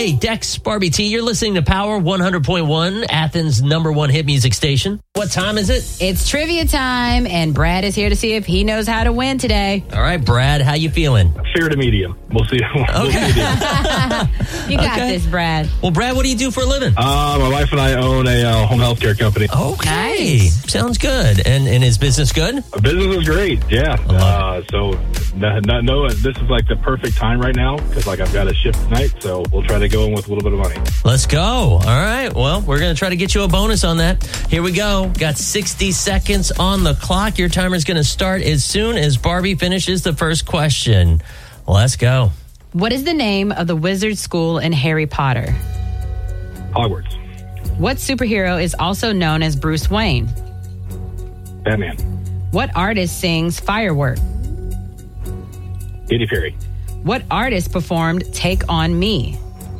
Hey, Dex, Barbie T, you're listening to Power 100.1, Athens' #1 hit music station. What time is it? It's trivia time, and Brad is here to see if he knows how to win today. All right, Brad, how you feeling? Fair to medium. We'll see. Okay. You got this, Brad. Well, Brad, what do you do for a living? My wife and I own a home health care company. Okay. Nice. Sounds good. And is business good? Business is great, yeah. So this is like the perfect time right now because I've got a shift tonight, so we'll try to go in with a little bit of money. Let's go. All right. Well, we're going to try to get you a bonus on that. Here we go. Got 60 seconds on the clock. Your timer's going to start as soon as Barbie finishes the first question. Let's go. What is the name of the wizard school in Harry Potter? Hogwarts. What superhero is also known as Bruce Wayne? Batman. What artist sings Firework? Katy Perry. What artist performed Take On Me?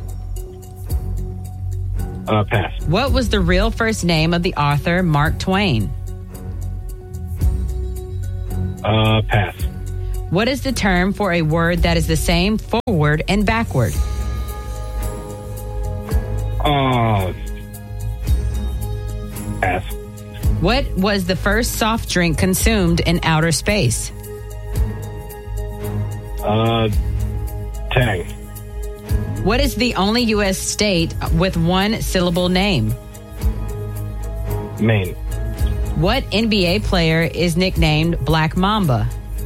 Pass. What was the real first name of the author Mark Twain? Pass. What is the term for a word that is the same forward and backward? Pass. What was the first soft drink consumed in outer space? Tang. What is the only U.S. state with one syllable name? Maine. What NBA player is nicknamed Black Mamba?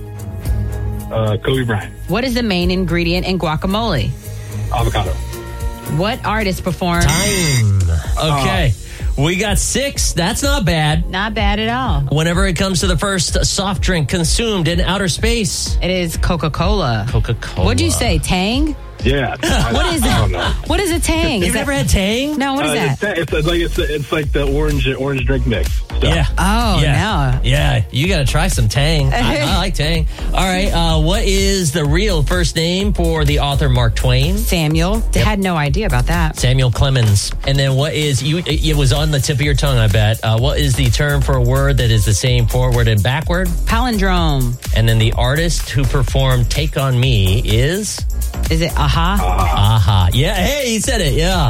Kobe Bryant. What is the main ingredient in guacamole? Avocado. What artist performed... Time. Okay. We got 6. That's not bad. Not bad at all. Whenever it comes to the first soft drink consumed in outer space. It is Coca-Cola. Coca-Cola. What'd you say, Tang? Yeah. What is I don't know. What is a Tang? You've never had Tang? No, what is that? It's like the orange drink mix stuff. Yeah. Oh, yeah. no. Yeah, you got to try some Tang. I like Tang. All right, what is the real first name for the author Mark Twain? Samuel. Had no idea about that. Samuel Clemens. And then what is, it was on the tip of your tongue, I bet. What is the term for a word that is the same forward and backward? Palindrome. And then the artist who performed Take On Me is? Is it Aha? Aha. Yeah, hey, he said it, yeah.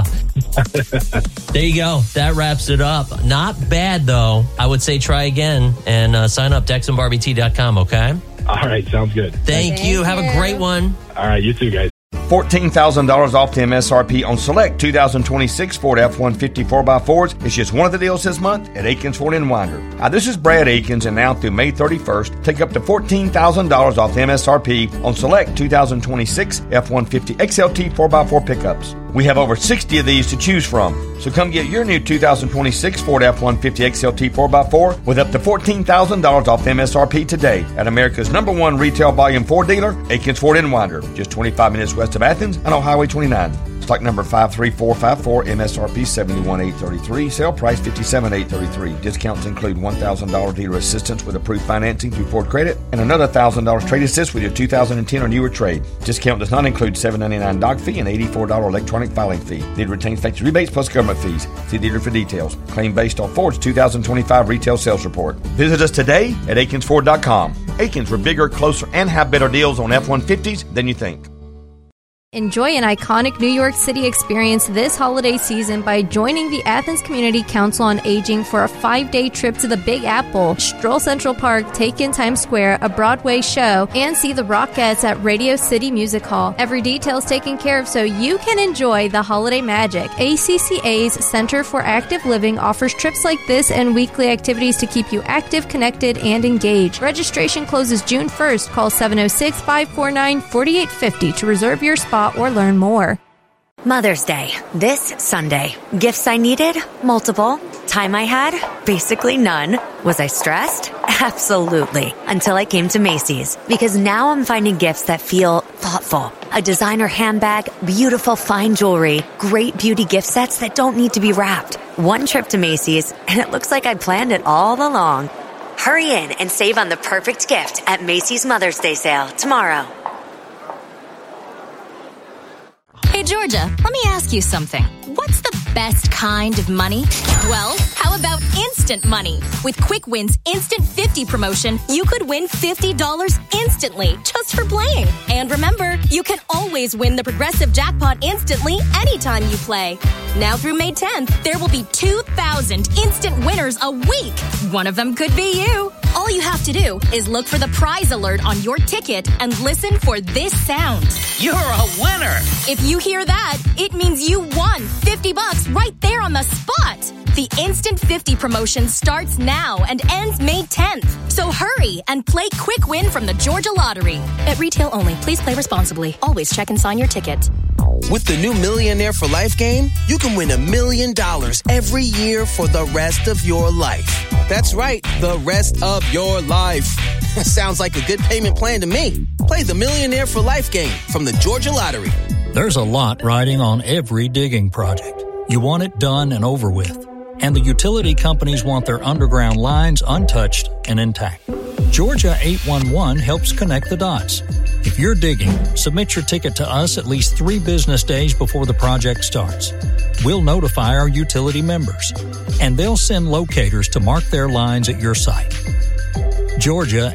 There you go. That wraps it up. Not bad, though. I would say try again and sign up, DexandBarbieT.com, okay? All right, sounds good. Thank you. Have a great one. All right, you too, guys. $14,000 off the MSRP on select 2026 Ford F-150 4x4s. It's just one of the deals this month at Akins Ford in Winder. This is Brad Akins, and now through May 31st, take up to $14,000 off the MSRP on select 2026 F-150 XLT 4x4 pickups. We have over 60 of these to choose from. So come get your new 2026 Ford F-150 XLT 4x4 with up to $14,000 off the MSRP today at America's #1 retail volume Ford dealer, Akins Ford in Winder, just 25 minutes west of Athens and on Highway 29. Stock number 53454, MSRP $71,833, sale price $57,833. Discounts include $1,000 dealer assistance with approved financing through Ford Credit and another $1,000 trade assist with your 2010 or newer trade. Discount does not include $7.99 doc fee and $84 electronic filing fee. Dealer retains factory rebates plus government fees. See dealer for details. Claim based on Ford's 2025 retail sales report. Visit us today at AkinsFord.com. Akins, we're bigger, closer, and have better deals on F-150s than you think. Enjoy an iconic New York City experience this holiday season by joining the Athens Community Council on Aging for a 5-day trip to the Big Apple, stroll Central Park, take in Times Square, a Broadway show, and see the Rockettes at Radio City Music Hall. Every detail is taken care of so you can enjoy the holiday magic. ACCA's Center for Active Living offers trips like this and weekly activities to keep you active, connected, and engaged. Registration closes June 1st. Call 706-549-4850 to reserve your spot or learn more. Mother's Day, this Sunday. Gifts I needed? Multiple. Time I had? Basically none. Was I stressed? Absolutely. Until I came to Macy's. Because now I'm finding gifts that feel thoughtful. A designer handbag, beautiful fine jewelry, great beauty gift sets that don't need to be wrapped. One trip to Macy's, and it looks like I planned it all along. Hurry in and save on the perfect gift at Macy's Mother's Day sale tomorrow. Hey, Georgia, let me ask you something. What's the best kind of money? Well, how about instant money. With Quick Win's Instant 50 promotion, you could win $50 instantly just for playing. And remember, you can always win the Progressive Jackpot instantly anytime you play. Now through May 10th, there will be 2,000 instant winners a week. One of them could be you. All you have to do is look for the prize alert on your ticket and listen for this sound. You're a winner. If you hear that, it means you won $50 right there on the spot. The Instant 50 promotion starts now and ends May 10th. So hurry and play Quick Win from the Georgia Lottery. At retail only. Please play responsibly. Always check and sign your ticket. With the new Millionaire for Life game, you can win $1 million every year for the rest of your life. That's right, the rest of your life. Sounds like a good payment plan to me. Play the Millionaire for Life game from the Georgia Lottery. There's a lot riding on every digging project. You want it done and over with. And the utility companies want their underground lines untouched and intact. Georgia 811 helps connect the dots. If you're digging, submit your ticket to us at least 3 business days before the project starts. We'll notify our utility members, and they'll send locators to mark their lines at your site. Georgia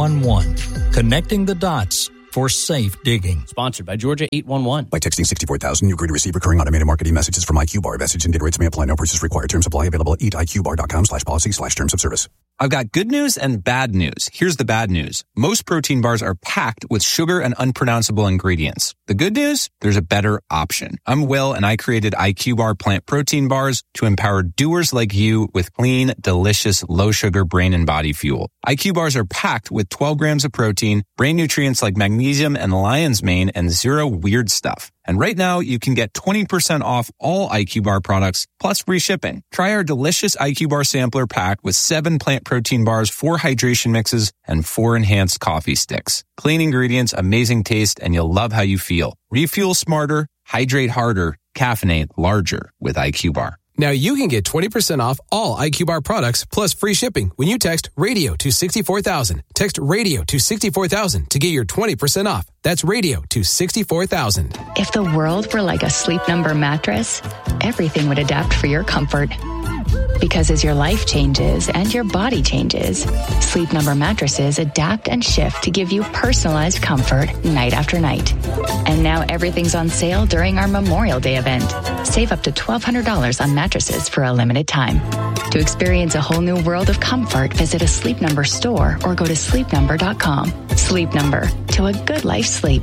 811, connecting the dots for safe digging. Sponsored by Georgia 811. By texting 64,000, you agree to receive recurring automated marketing messages from IQ Bar. Message and data rates may apply. No purchase required. Terms apply. Available at eatiqbar.com/policy/terms of service. I've got good news and bad news. Here's the bad news. Most protein bars are packed with sugar and unpronounceable ingredients. The good news? There's a better option. I'm Will, and I created IQ Bar plant protein bars to empower doers like you with clean, delicious, low-sugar brain and body fuel. IQ Bars are packed with 12 grams of protein, brain nutrients like magnesium and lion's mane, and 0 weird stuff. And right now, you can get 20% off all IQ Bar products, plus free shipping. Try our delicious IQ Bar sampler pack with 7 plant protein bars, 4 hydration mixes, and 4 enhanced coffee sticks. Clean ingredients, amazing taste, and you'll love how you feel. Refuel smarter, hydrate harder, caffeinate larger with IQ Bar. Now you can get 20% off all IQ Bar products plus free shipping when you text radio to 64,000. Text radio to 64,000 to get your 20% off. That's radio to 64,000. If the world were like a Sleep Number mattress, everything would adapt for your comfort. Because as your life changes and your body changes, Sleep Number mattresses adapt and shift to give you personalized comfort night after night. And now everything's on sale during our Memorial Day event. Save up to $1,200 on mattresses for a limited time. To experience a whole new world of comfort, visit a Sleep Number store or go to sleepnumber.com. Sleep Number, to a good life sleep.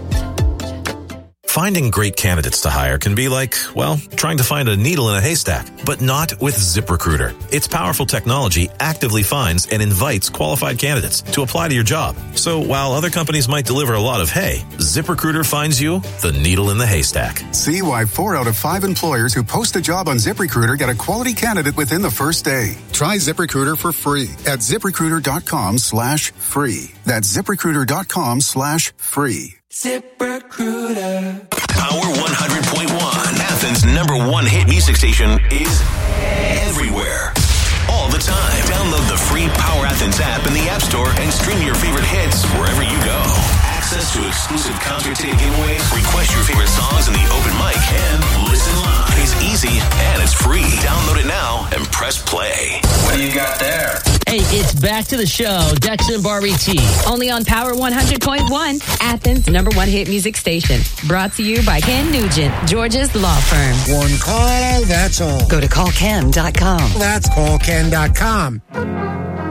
Finding great candidates to hire can be like, well, trying to find a needle in a haystack, but not with ZipRecruiter. Its powerful technology actively finds and invites qualified candidates to apply to your job. So while other companies might deliver a lot of hay, ZipRecruiter finds you the needle in the haystack. See why 4 out of 5 employers who post a job on ZipRecruiter get a quality candidate within the first day. Try ZipRecruiter for free at ZipRecruiter.com/free. That's ZipRecruiter.com/free. ZipRecruiter. Power 100.1, Athens' #1 hit music station, is everywhere, all the time. Download the free Power Athens app in the App Store and stream your favorite hits wherever you go. Access to exclusive concert ticket giveaways, request your favorite songs in the open mic, and listen live. It's easy and it's free. Download it now and press play. What do you got there? Hey, it's back to the show. Dex and Barbie T. Only on Power 100.1, Athens' #1 hit music station. Brought to you by Ken Nugent, Georgia's law firm. One call, that's all. Go to callken.com. That's callken.com.